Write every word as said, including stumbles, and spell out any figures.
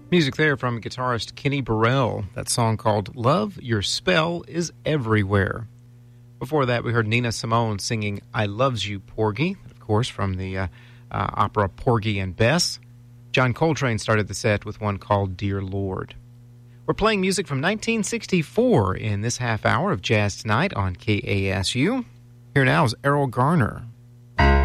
Music there from guitarist Kenny Burrell. That song called Love, Your Spell is Everywhere. Before that, we heard Nina Simone singing I Loves You, Porgy, of course, from the uh, uh, opera Porgy and Bess. John Coltrane started the set with one called Dear Lord. We're playing music from nineteen sixty-four in this half hour of Jazz Tonight on K A S U. Here now is Errol Garner.